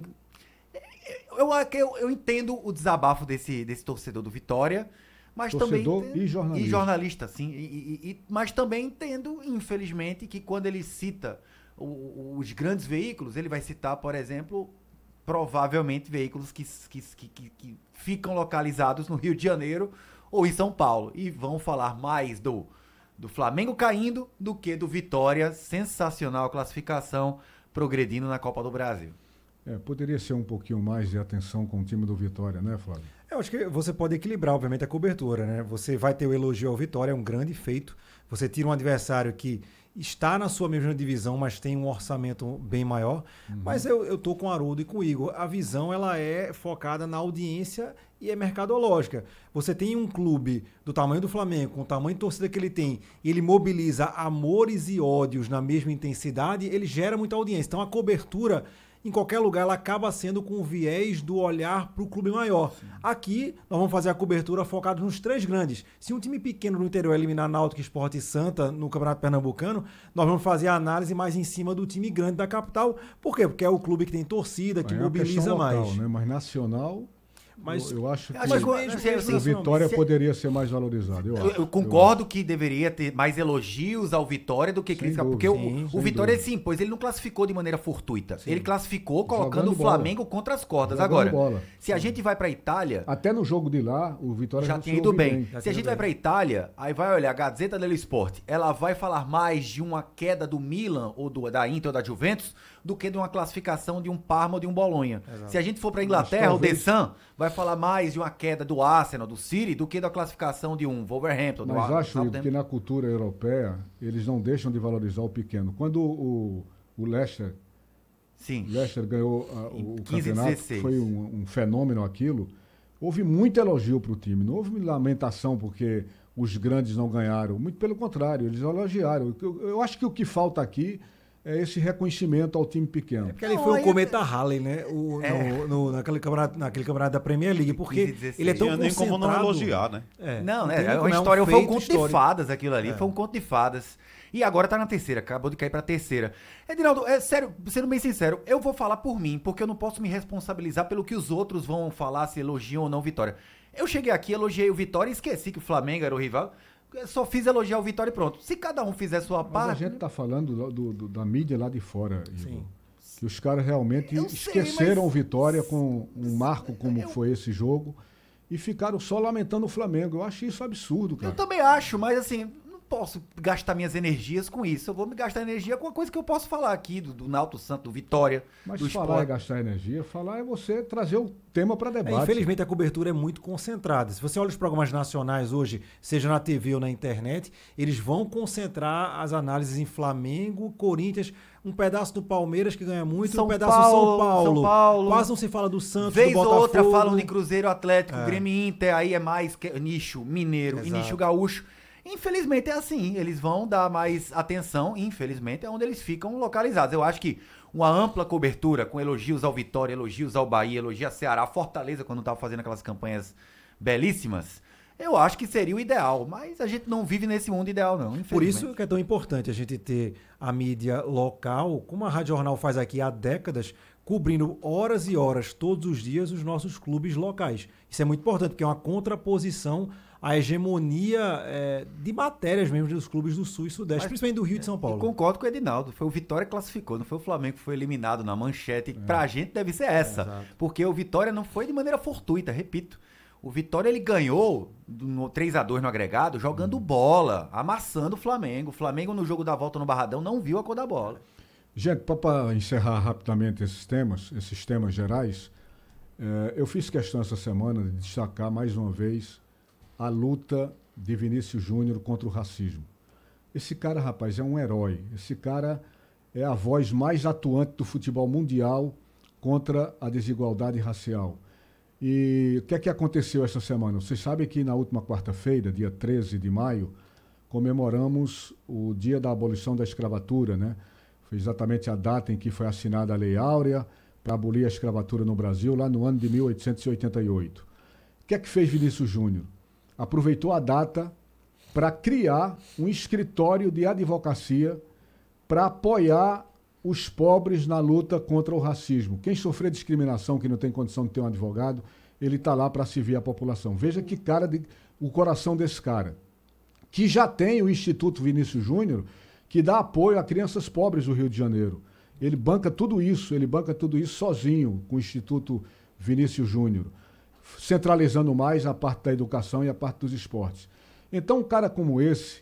Eu entendo o desabafo desse torcedor do Vitória, mas torcedor também... e jornalista. Sim. Mas também entendo, infelizmente, que quando ele cita os grandes veículos, ele vai citar, por exemplo, provavelmente veículos que ficam localizados no Rio de Janeiro ou em São Paulo. E vão falar mais do Flamengo caindo do que do Vitória, sensacional classificação, progredindo na Copa do Brasil. Poderia ser um pouquinho mais de atenção com o time do Vitória, né, Flávio? Eu acho que você pode equilibrar, obviamente, a cobertura, né? Você vai ter o elogio ao Vitória, é um grande feito. Você tira um adversário que está na sua mesma divisão, mas tem um orçamento bem maior. Mas eu tô com o Haroldo e com o Igor. A visão, ela é focada na audiência e é mercadológica. Você tem um clube do tamanho do Flamengo, com o tamanho de torcida que ele tem, e ele mobiliza amores e ódios na mesma intensidade, ele gera muita audiência. Então a cobertura... em qualquer lugar, ela acaba sendo com o viés do olhar para o clube maior. Sim. Aqui, nós vamos fazer a cobertura focada nos três grandes. Se um time pequeno no interior eliminar Náutico, Sport e Santa no Campeonato Pernambucano, nós vamos fazer a análise mais em cima do time grande da capital. Por quê? Porque é o clube que tem torcida, que mobiliza local, mais. Né? Mas nacional... Mas eu acho que o Vitória poderia ser mais valorizado. Eu concordo que deveria ter mais elogios ao Vitória do que crítica, porque o Vitória, sim, pois ele não classificou de maneira fortuita. Sim. Ele classificou colocando o Flamengo contra as cordas. Agora, se a gente vai pra Itália... Até no jogo de lá, o Vitória já tinha ido bem. Se a gente vai pra Itália, aí vai olhar a Gazzetta dello Sport, ela vai falar mais de uma queda do Milan, ou da Inter ou da Juventus, do que de uma classificação de um Parma ou de um Bolonha. Exato. Se a gente for pra Inglaterra, o The Sun vai falar mais de uma queda do Arsenal, do City, do que da classificação de um Wolverhampton. Mas acho que na cultura europeia, eles não deixam de valorizar o pequeno. Quando o Leicester, Leicester ganhou o 15, campeonato, 16. Foi um fenômeno aquilo, houve muito elogio para o time. Não houve lamentação porque os grandes não ganharam. Muito pelo contrário, eles elogiaram. Eu acho que o que falta aqui... é esse reconhecimento ao time pequeno. Porque ele foi o cometa Halley, né? Naquele campeonato da Premier League, porque ele é tão concentrado... nem como não elogiar, né? Uma história, foi um conto de fadas aquilo ali, foi um conto de fadas. E agora tá na terceira, acabou de cair pra terceira. Edinaldo, sério, sendo bem sincero, eu vou falar por mim, porque eu não posso me responsabilizar pelo que os outros vão falar, se elogiam ou não Vitória. Eu cheguei aqui, elogiei o Vitória e esqueci que o Flamengo era o rival... Só fiz elogiar o Vitória e pronto. Se cada um fizer sua parte... Mas a gente tá falando da mídia lá de fora, Igor. Que os caras realmente esqueceram o Vitória com um marco como foi esse jogo e ficaram só lamentando o Flamengo. Eu acho isso absurdo, cara. Eu também acho, mas assim... posso gastar minhas energias com isso. Eu vou me gastar energia com uma coisa que eu posso falar aqui, do Náutico Santo, do Vitória, mas do falar é gastar energia, falar é você trazer o tema para debate. Infelizmente a cobertura é muito concentrada. Se você olha os programas nacionais hoje, seja na TV ou na internet, eles vão concentrar as análises em Flamengo, Corinthians, um pedaço do Palmeiras que ganha muito, um pedaço do São Paulo. Quase não se fala do Santos, vez do Botafogo. Vez ou outra falam de Cruzeiro, Atlético, Grêmio, Inter, aí é mais nicho mineiro e nicho gaúcho. Infelizmente é assim, eles vão dar mais atenção, infelizmente, é onde eles ficam localizados. Eu acho que uma ampla cobertura, com elogios ao Vitória, elogios ao Bahia, elogios ao Ceará, Fortaleza, quando estava fazendo aquelas campanhas belíssimas, eu acho que seria o ideal, mas a gente não vive nesse mundo ideal, não, infelizmente. Por isso que é tão importante a gente ter a mídia local, como a Rádio Jornal faz aqui há décadas, cobrindo horas e horas, todos os dias, os nossos clubes locais. Isso é muito importante, porque é uma contraposição à hegemonia de matérias mesmo dos clubes do Sul e Sudeste, principalmente do Rio e de São Paulo. Concordo com o Edinaldo, foi o Vitória que classificou, não foi o Flamengo que foi eliminado na manchete. Pra gente deve ser essa, porque o Vitória não foi de maneira fortuita, repito. O Vitória, ele ganhou no 3-2 no agregado, jogando bola, amassando o Flamengo. O Flamengo, no jogo da volta no Barradão, não viu a cor da bola. Gente, para encerrar rapidamente esses temas gerais, eu fiz questão essa semana de destacar mais uma vez a luta de Vinícius Júnior contra o racismo. Esse cara, rapaz, é um herói. Esse cara é a voz mais atuante do futebol mundial contra a desigualdade racial. E o que é que aconteceu essa semana? Vocês sabem que na última quarta-feira, dia 13 de maio, comemoramos o dia da abolição da escravatura, né? Foi exatamente a data em que foi assinada a Lei Áurea para abolir a escravatura no Brasil, lá no ano de 1888. O que é que fez Vinícius Júnior? Aproveitou a data para criar um escritório de advocacia para apoiar os pobres na luta contra o racismo. Quem sofrer discriminação, que não tem condição de ter um advogado, ele está lá para servir a população. Veja que o coração desse cara, que já tem o Instituto Vinícius Júnior, que dá apoio a crianças pobres do Rio de Janeiro. Ele banca tudo isso sozinho com o Instituto Vinícius Júnior, centralizando mais a parte da educação e a parte dos esportes. Então, um cara como esse,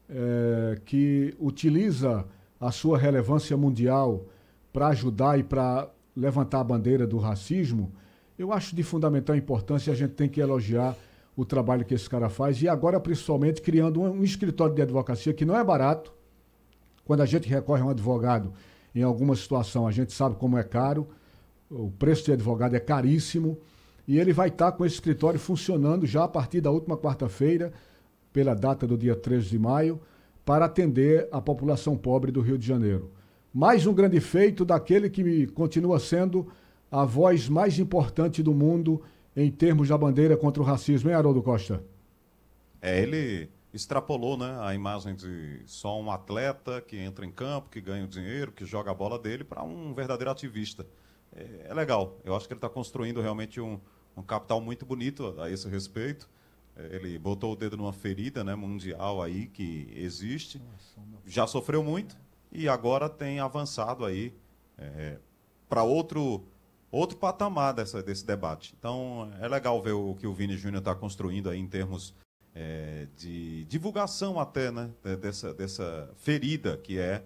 que utiliza a sua relevância mundial para ajudar e para levantar a bandeira do racismo, eu acho de fundamental importância. A gente tem que elogiar o trabalho que esse cara faz, e agora principalmente criando um escritório de advocacia que não é barato. Quando a gente recorre a um advogado em alguma situação, a gente sabe como é caro, o preço de advogado é caríssimo, e ele vai estar com esse escritório funcionando já a partir da última quarta-feira, pela data do dia 13 de maio, para atender a população pobre do Rio de Janeiro. Mais um grande feito daquele que continua sendo a voz mais importante do mundo em termos da bandeira contra o racismo, hein, Haroldo Costa? Ele extrapolou, né, a imagem de só um atleta que entra em campo, que ganha o dinheiro, que joga a bola dele, para um verdadeiro ativista. É legal. Eu acho que ele está construindo realmente um capital muito bonito a esse respeito. Ele botou o dedo numa ferida, né, mundial aí que existe. Já sofreu muito e agora tem avançado aí para outro patamar desse debate. Então, é legal ver o que o Vini Júnior está construindo aí em termos de divulgação até, né, dessa ferida que é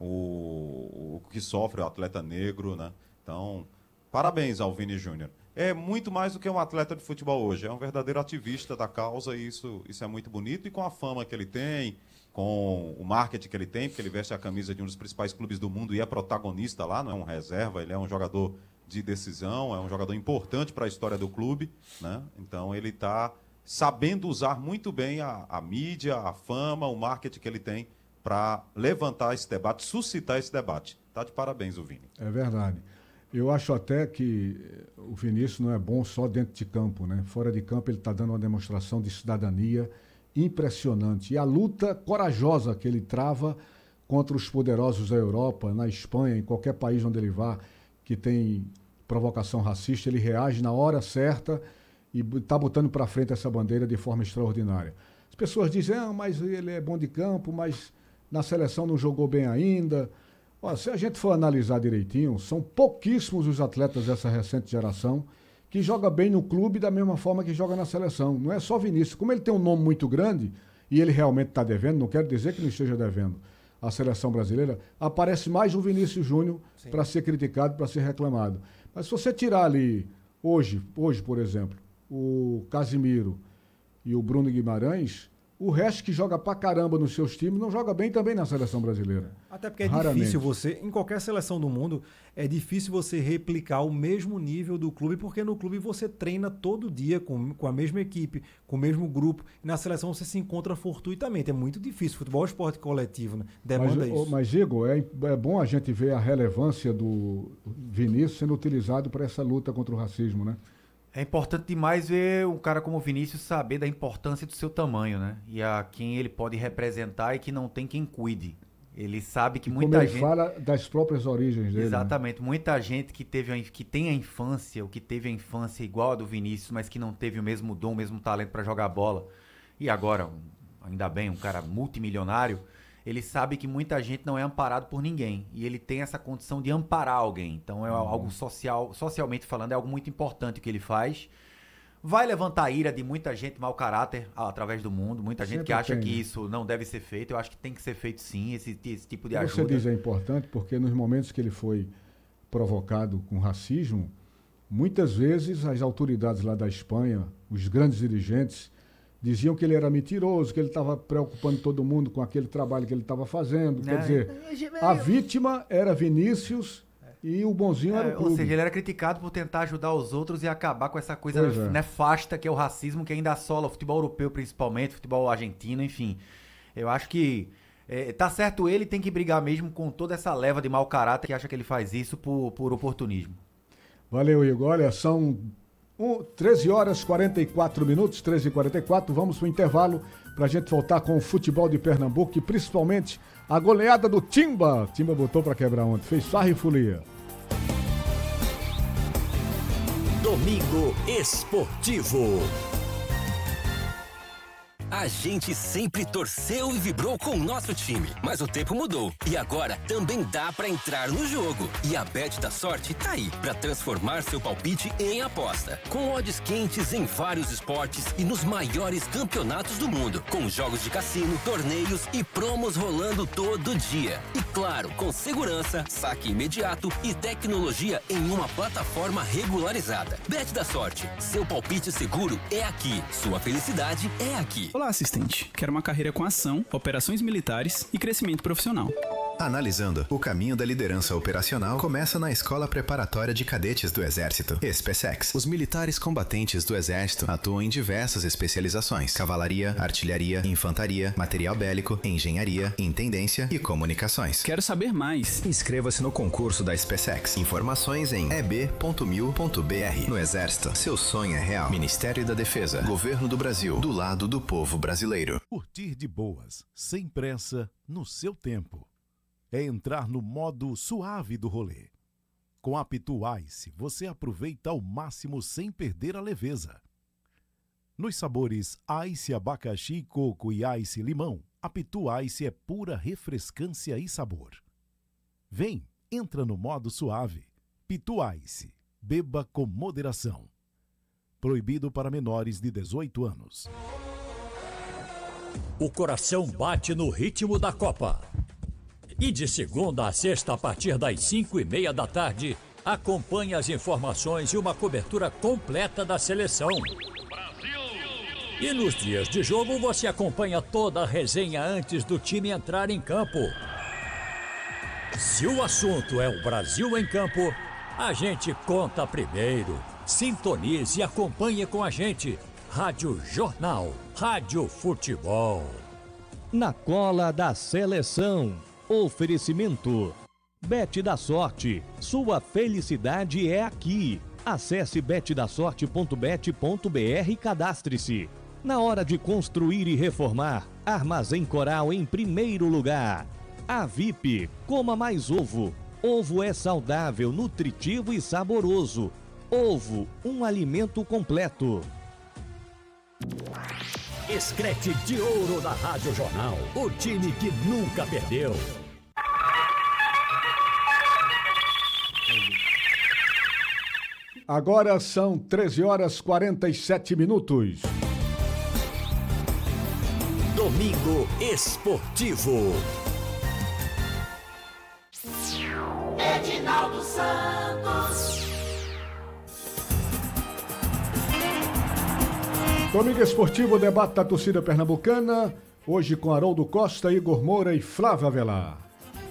o que sofre o atleta negro, né? Então, parabéns ao Vini Júnior. É muito mais do que um atleta de futebol hoje, é um verdadeiro ativista da causa, e isso é muito bonito. E com a fama que ele tem, com o marketing que ele tem, porque ele veste a camisa de um dos principais clubes do mundo e é protagonista lá, não é um reserva, ele é um jogador de decisão, é um jogador importante para a história do clube, né? Então ele está sabendo usar muito bem a mídia, a fama, o marketing que ele tem para levantar esse debate, suscitar esse debate. Está de parabéns o Vini. É verdade. Eu acho até que o Vinícius não é bom só dentro de campo, né? Fora de campo ele está dando uma demonstração de cidadania impressionante. E a luta corajosa que ele trava contra os poderosos da Europa, na Espanha, em qualquer país onde ele vá, que tem provocação racista, ele reage na hora certa e está botando para frente essa bandeira de forma extraordinária. As pessoas dizem, mas ele é bom de campo, mas na seleção não jogou bem ainda. Ó, se a gente for analisar direitinho, são pouquíssimos os atletas dessa recente geração que joga bem no clube da mesma forma que joga na seleção. Não é só Vinícius. Como ele tem um nome muito grande, e ele realmente está devendo, não quero dizer que não esteja devendo a seleção brasileira, aparece mais o Vinícius Júnior para ser criticado, para ser reclamado. Mas se você tirar ali, hoje, por exemplo, o Casimiro e o Bruno Guimarães, o resto que joga pra caramba nos seus times não joga bem também na seleção brasileira. Até porque é Raramente. difícil você, em qualquer seleção do mundo, é difícil você replicar o mesmo nível do clube, porque no clube você treina todo dia com a mesma equipe, com o mesmo grupo. E na seleção você se encontra fortuitamente. É muito difícil. Futebol é um esporte coletivo, né? Demanda isso. Mas, Igor, é bom a gente ver a relevância do Vinícius sendo utilizado para essa luta contra o racismo, né? É importante demais ver um cara como o Vinícius saber da importância do seu tamanho, né? E a quem ele pode representar e que não tem quem cuide. Ele sabe que muita gente... Como ele fala das próprias origens dele. Exatamente. Né? Muita gente que tem a infância, ou que teve a infância igual a do Vinícius, mas que não teve o mesmo dom, o mesmo talento para jogar bola. E agora, ainda bem, um cara multimilionário, ele sabe que muita gente não é amparado por ninguém. E ele tem essa condição de amparar alguém. Então é algo socialmente falando, é algo muito importante o que ele faz. vai levantar a ira de muita gente mau caráter através do mundo, muita gente que acha que isso não deve ser feito. Eu acho que tem que ser feito sim, esse tipo de ajuda. Você diz é importante porque nos momentos que ele foi provocado com racismo, muitas vezes as autoridades lá da Espanha, os grandes dirigentes, diziam que ele era mentiroso, que ele estava preocupando todo mundo com aquele trabalho que ele estava fazendo. Quer dizer, a vítima era Vinícius e o bonzinho era o clube. Ou seja, ele era criticado por tentar ajudar os outros e acabar com essa coisa nefasta que é o racismo, que ainda assola o futebol europeu principalmente, o futebol argentino, enfim. Eu acho que tá certo, ele tem que brigar mesmo com toda essa leva de mau caráter que acha que ele faz isso por oportunismo. Valeu, Igor. Olha, são 13 horas 44 minutos, 13h44. Vamos para o intervalo para a gente voltar com o futebol de Pernambuco e principalmente a goleada do Timba. Timba botou para quebrar ontem, fez farra e folia. Domingo Esportivo. A gente sempre torceu e vibrou com o nosso time, mas o tempo mudou e agora também dá pra entrar no jogo. E a Bet da Sorte tá aí pra transformar seu palpite em aposta. Com odds quentes em vários esportes e nos maiores campeonatos do mundo, com jogos de cassino, torneios e promos rolando todo dia. E claro, com segurança, saque imediato e tecnologia em uma plataforma regularizada. Bet da Sorte, seu palpite seguro é aqui, sua felicidade é aqui. Olá, assistente. Quero uma carreira com ação, operações militares e crescimento profissional. Analisando, o caminho da liderança operacional começa na Escola Preparatória de Cadetes do Exército, SPSEX. Os militares combatentes do Exército atuam em diversas especializações: cavalaria, artilharia, infantaria, material bélico, engenharia, intendência e comunicações. Quero saber mais. Inscreva-se no concurso da SPSEX. Informações em eb.mil.br. No Exército, seu sonho é real. Ministério da Defesa, Governo do Brasil, do lado do povo brasileiro. Curtir de boas, sem pressa, no seu tempo. É entrar no modo suave do rolê. Com a Pitu Ice, você aproveita ao máximo sem perder a leveza. Nos sabores Ice abacaxi, coco e Ice limão, a Pitu Ice é pura refrescância e sabor. Vem, entra no modo suave. Pitu Ice, beba com moderação. Proibido para menores de 18 anos. O coração bate no ritmo da Copa. E de segunda a sexta, a partir das 5:30 da tarde, acompanhe as informações e uma cobertura completa da seleção. Brasil! E nos dias de jogo, você acompanha toda a resenha antes do time entrar em campo. Se o assunto é o Brasil em campo, a gente conta primeiro. Sintonize e acompanhe com a gente. Rádio Jornal, Rádio Futebol. Na cola da seleção. Oferecimento. Bet da Sorte. Sua felicidade é aqui. Acesse betdasorte.bet.br e cadastre-se. Na hora de construir e reformar, Armazém Coral em primeiro lugar. A VIP. Coma mais ovo. Ovo é saudável, nutritivo e saboroso. Ovo, um alimento completo. Escrete de ouro da Rádio Jornal. O time que nunca perdeu. Agora são 13 horas 47 minutos. Domingo Esportivo. Edinaldo Santos. Domingo Esportivo, debate da torcida pernambucana. Hoje com Haroldo Costa, Igor Moura e Flávio Avelar.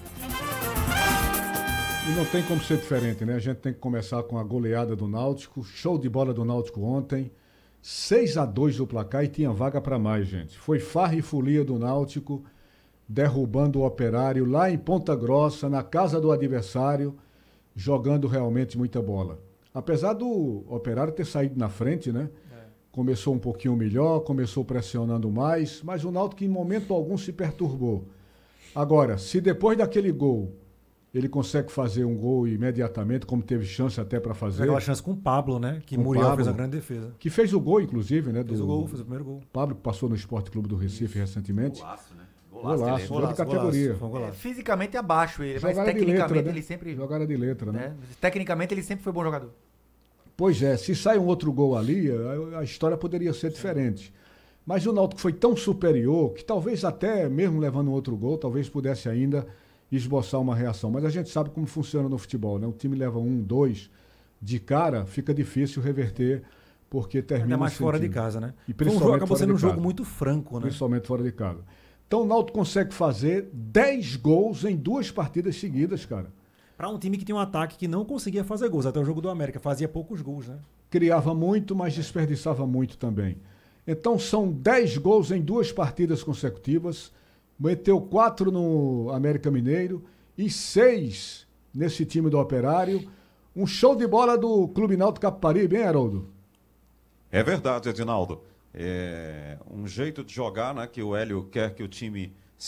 E não tem como ser diferente, né? A gente tem que começar com a goleada do Náutico. Show de bola do Náutico ontem. 6-2 o placar e tinha vaga para mais, gente. Foi farra e folia do Náutico, derrubando o Operário lá em Ponta Grossa, na casa do adversário, jogando realmente muita bola. Apesar do Operário ter saído na frente, né? Começou um pouquinho melhor, começou pressionando mais, mas o Náutico em momento algum se perturbou. Agora, se depois daquele gol ele consegue fazer um gol imediatamente, como teve chance até para fazer. Aquela chance com o Pablo, né? Que com Muriel Pablo, fez a grande defesa. Que fez o gol, inclusive, né? Fez o gol, fez o primeiro gol. Pablo que passou no Esporte Clube do Recife recentemente. Golaço, né? Golaço, gol de categoria. Fisicamente abaixo ele, Jogada mas tecnicamente de letra, né? ele sempre... Jogada de letra, né? Tecnicamente ele sempre foi bom jogador. Pois é, se sai um outro gol ali, a história poderia ser diferente. Mas o Náutico foi tão superior que talvez até, mesmo levando um outro gol, talvez pudesse ainda esboçar uma reação. Mas a gente sabe como funciona no futebol, né? O time leva 1, 2 de cara, fica difícil reverter, porque termina ainda mais sentindo. fora de casa, né? E principalmente acabou fora sendo de um jogo casa. muito franco, né? Principalmente fora de casa. Então o Náutico consegue fazer 10 gols em 2 partidas seguidas, cara. Para um time que tem um ataque que não conseguia fazer gols. Até o jogo do América fazia poucos gols, né? Criava muito, mas desperdiçava muito também. Então são 10 gols em 2 partidas consecutivas. Meteu 4 no América Mineiro e 6 nesse time do Operário. Um show de bola do Clube Náutico Capibaribe, hein, Haroldo? É verdade, Edinaldo. É um jeito de jogar, né, que o Hélio quer que o time